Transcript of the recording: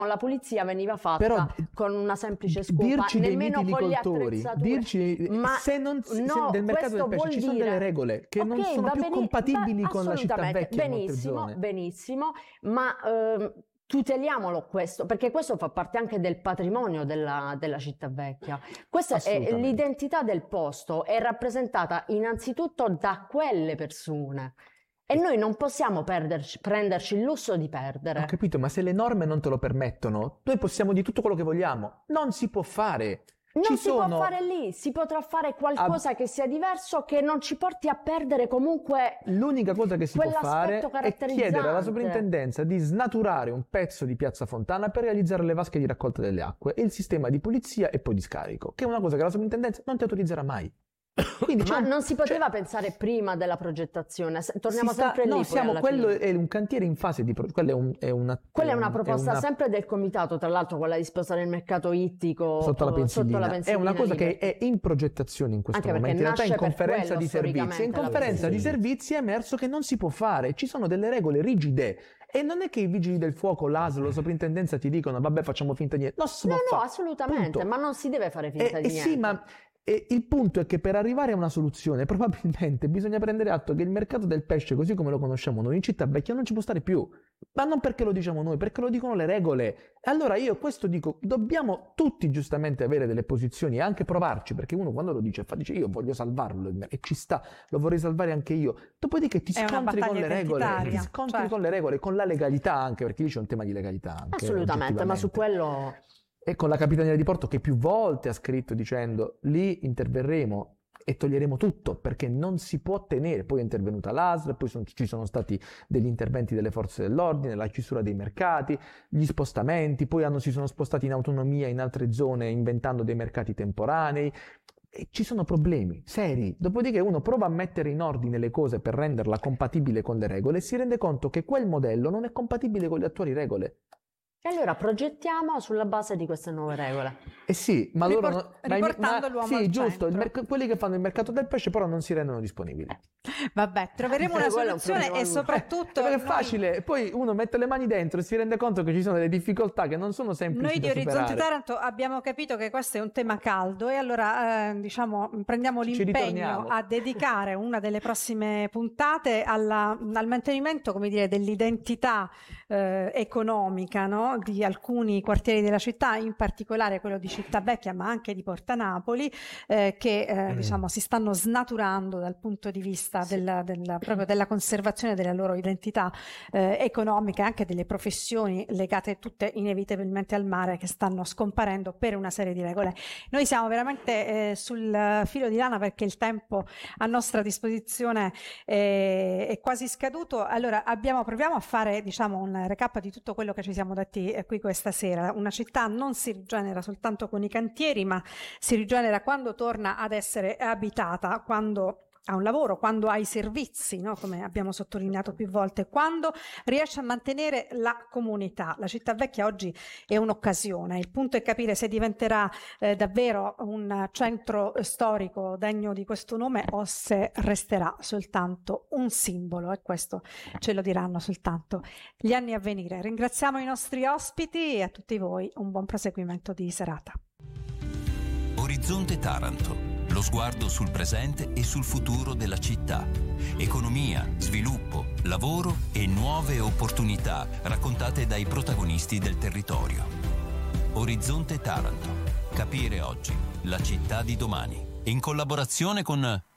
la pulizia veniva fatta Però con una semplice scopa, dirci dei nemmeno con le vitilicoltori, attrezzature. dirci Ma se non se no, del mercato questo del pesce vuol ci sono dire- delle regole che non Ok, sono va più bene- compatibili va- con la città assolutamente, vecchia in molte benissimo, zone. benissimo, ma tuteliamolo questo, perché questo fa parte anche del patrimonio della città vecchia. Questa è Assolutamente. l'identità del posto, è rappresentata innanzitutto da quelle persone e noi non possiamo prenderci il lusso di Ho perdere. capito, ma se le norme non te lo permettono, noi possiamo di tutto quello che vogliamo. Non si può fare. Non Ci si sono... può fare lì, si potrà fare qualcosa che sia diverso, che non ci porti a perdere comunque. L'unica cosa che si può fare Quell'aspetto è chiedere alla caratterizzante. sovrintendenza di snaturare un pezzo di Piazza Fontana per realizzare le vasche di raccolta delle acque e il sistema di pulizia e poi di scarico, che è una cosa che la sovrintendenza non ti autorizzerà mai. Quindi Ma non si poteva pensare prima della progettazione? Torniamo sempre lì. No, poi alla quello fine. è un cantiere in fase di quello è una Quella è una proposta una- sempre del comitato, tra l'altro quella di spostare il mercato ittico sotto la pensilina. È una cosa lì, che è in progettazione in questo Anche perché momento. In realtà in nasce per conferenza quello, di servizi. In storicamente, la conferenza di pensilina. servizi è emerso che non si può fare. Ci sono delle regole rigide. E non è che i vigili del fuoco, l'ASL, la soprintendenza ti dicono vabbè facciamo finta di niente. Non si può No, fare. assolutamente, Punto. ma non si deve fare finta di niente. Sì, ma il punto è che per arrivare a una soluzione probabilmente bisogna prendere atto che il mercato del pesce, così come lo conosciamo noi, in città vecchia non ci può stare più. Ma non perché lo diciamo noi, perché lo dicono le regole. Allora io questo dico, dobbiamo tutti giustamente avere delle posizioni e anche provarci, perché uno quando lo dice io voglio salvarlo e ci sta, lo vorrei salvare anche io. Dopodiché ti È una scontri con le battaglia regole, identitaria, ti scontri certo. con le regole, con la legalità anche, perché lì c'è un tema di legalità anche, Assolutamente, ma su oggettivamente. quello. E con la Capitaneria di Porto che più volte ha scritto dicendo lì interverremo e toglieremo tutto perché non si può tenere. Poi è intervenuta l'ASL, poi ci sono stati degli interventi delle forze dell'ordine, la chiusura dei mercati, gli spostamenti, poi si sono spostati in autonomia in altre zone inventando dei mercati temporanei. E ci sono problemi seri. Dopodiché uno prova a mettere in ordine le cose per renderla compatibile con le regole e si rende conto che quel modello non è compatibile con le attuali regole. E allora progettiamo sulla base di queste nuove regole. Eh sì, ma loro riportando l'uomo sì, al giusto, centro. quelli che fanno il mercato del pesce però non si rendono disponibili. Vabbè, troveremo una Quello è un soluzione problema e lungo. soprattutto Perché è noi- facile, poi uno mette le mani dentro e si rende conto che ci sono delle difficoltà che non sono semplici Noi di da Orizzonte superare. Taranto abbiamo capito che questo è un tema caldo e allora diciamo prendiamo Ci l'impegno ritorniamo. a dedicare una delle prossime puntate al mantenimento, come dire, dell'identità economica, no? Di alcuni quartieri della città, in particolare quello di Città Vecchia, ma anche di Porta Napoli, che diciamo si stanno snaturando dal punto di vista proprio della conservazione della loro identità economica e anche delle professioni legate tutte inevitabilmente al mare che stanno scomparendo per una serie di regole. Noi siamo veramente sul filo di lana perché il tempo a nostra disposizione è quasi scaduto. Allora proviamo a fare diciamo un recap di tutto quello che ci siamo detti qui questa sera. Una città non si rigenera soltanto con i cantieri, ma si rigenera quando torna ad essere abitata, quando ha un lavoro, quando ha i servizi, no? Come abbiamo sottolineato più volte, quando riesce a mantenere la comunità. La città vecchia oggi è un'occasione, il punto è capire se diventerà davvero un centro storico degno di questo nome o se resterà soltanto un simbolo, e questo ce lo diranno soltanto gli anni a venire. Ringraziamo i nostri ospiti e a tutti voi un buon proseguimento di serata. Orizzonte Taranto. Lo sguardo sul presente e sul futuro della città. Economia, sviluppo, lavoro e nuove opportunità raccontate dai protagonisti del territorio. Orizzonte Taranto. Capire oggi la città di domani. In collaborazione con